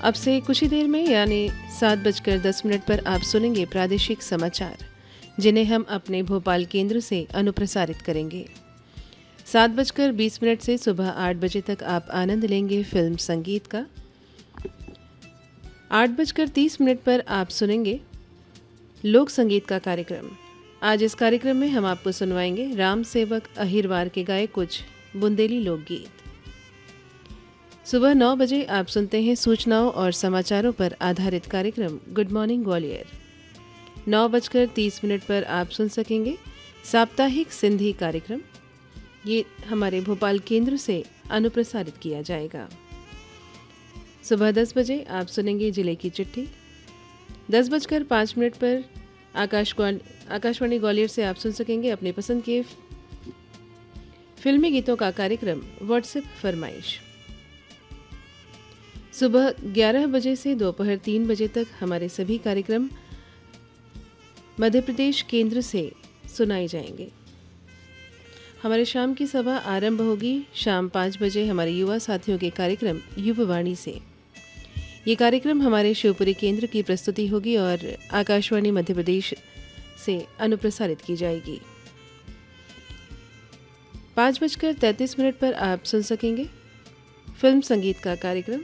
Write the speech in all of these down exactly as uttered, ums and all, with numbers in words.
अब से कुछ ही देर में यानी सात बजकर दस मिनट पर आप सुनेंगे प्रादेशिक समाचार, जिन्हें हम अपने भोपाल केंद्र से अनुप्रसारित करेंगे। सात बजकर बीस मिनट से सुबह आठ बजे तक आप आनंद लेंगे फिल्म संगीत का। आठ बजकर तीस मिनट पर आप सुनेंगे लोक संगीत का कार्यक्रम। आज इस कार्यक्रम में हम आपको सुनवाएंगे राम सेवक अहिरवार के गाए कुछ बुंदेली लोकगीत। सुबह नौ बजे आप सुनते हैं सूचनाओं और समाचारों पर आधारित कार्यक्रम गुड मॉर्निंग ग्वालियर। नौ बजकर तीस मिनट पर आप सुन सकेंगे साप्ताहिक सिंधी कार्यक्रम। ये हमारे भोपाल केंद्र से अनुप्रसारित किया जाएगा। सुबह दस बजे आप सुनेंगे जिले की चिट्ठी। दस बजकर पाँच मिनट पर आकाशवाणी आकाशवाणी ग्वालियर से आप सुन सकेंगे अपने पसंद के फिल्मी गीतों का कार्यक्रम व्हाट्सएप फरमाइश। सुबह ग्यारह बजे से दोपहर तीन बजे तक हमारे सभी कार्यक्रम मध्य प्रदेश केंद्र से सुनाए जाएंगे। हमारे शाम की सभा आरंभ होगी शाम पाँच बजे हमारे युवा साथियों के कार्यक्रम युववाणी से। ये कार्यक्रम हमारे शिवपुरी केंद्र की प्रस्तुति होगी और आकाशवाणी मध्य प्रदेश से अनुप्रसारित की जाएगी। पाँच बजकर तैंतीस मिनट पर आप सुन सकेंगे फिल्म संगीत का कार्यक्रम।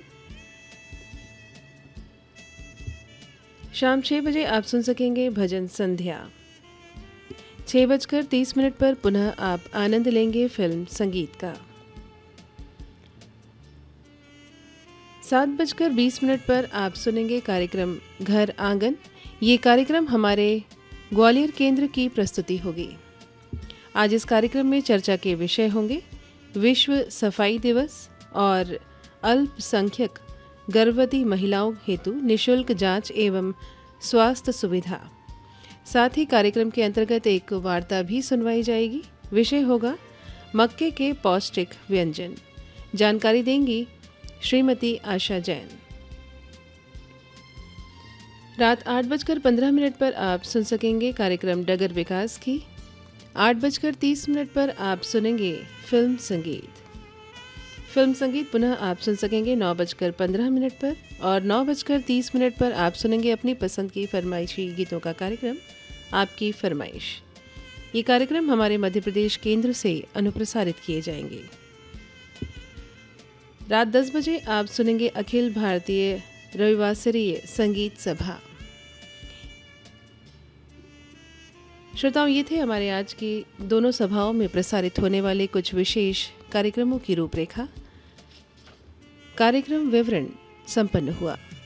शाम छः बजे आप सुन सकेंगे भजन संध्या। छः बजकर तीस मिनट पर पुनः आप आनंद लेंगे फिल्म संगीत का। सात बजकर बीस मिनट पर आप सुनेंगे कार्यक्रम घर आंगन। ये कार्यक्रम हमारे ग्वालियर केंद्र की प्रस्तुति होगी। आज इस कार्यक्रम में चर्चा के विषय होंगे विश्व सफाई दिवस और अल्पसंख्यक गर्भवती महिलाओं हेतु निशुल्क जांच एवं स्वास्थ्य सुविधा। साथ ही कार्यक्रम के अंतर्गत एक वार्ता भी सुनवाई जाएगी। विषय होगा मक्के के पौष्टिक व्यंजन। जानकारी देंगी श्रीमती आशा जैन। रात आठ बजकर पंद्रह मिनट पर आप सुन सकेंगे कार्यक्रम डगर विकास की। आठ बजकर तीस मिनट पर आप सुनेंगे फिल्म संगीत। फिल्म संगीत पुनः आप सुन सकेंगे नौ बजकर पंद्रह मिनट पर और नौ बजकर तीस मिनट पर आप सुनेंगे अपनी पसंद की फरमाइशी गीतों का कार्यक्रम आपकी फरमाइश। ये कार्यक्रम हमारे मध्य प्रदेश केंद्र से अनुप्रसारित किए जाएंगे। रात दस बजे आप सुनेंगे अखिल भारतीय रविवासरीय संगीत सभा। श्रोताओं, ये थे हमारे आज की दोनों सभाओं में प्रसारित होने वाले कुछ विशेष कार्यक्रमों की रूपरेखा। कार्यक्रम विवरण संपन्न हुआ।